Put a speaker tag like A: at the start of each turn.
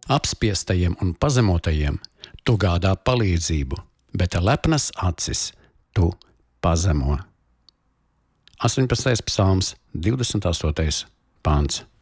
A: Apspiestajiem un pazemotajiem tu gādā palīdzību, bet lepnas acis tu pazemo. 18. psalms, 28. pāns.